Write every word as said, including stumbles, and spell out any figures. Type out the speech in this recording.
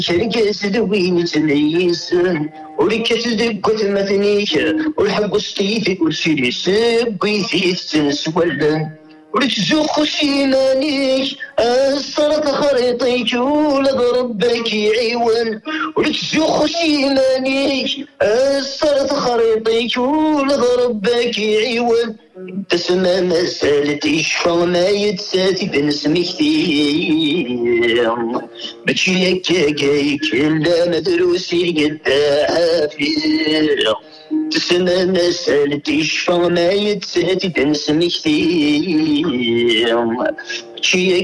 شركة دوين تميز ولكت دقت مثنيك والحب ستيفي والشي سبي في تنسولا ولتزوخ شيمانيك الصرت خريطيك ولضربك عيون ولتزوخ شيمانيك الصرت خريطيك ولضربك عيون تسمى مسالتي شفا ما يتساتي بنسمي كثير ماشي هكا جايك الا مدروسي قد عافير تسمى مسالتي شفا ما يتساتي بنسمي كثير ماشي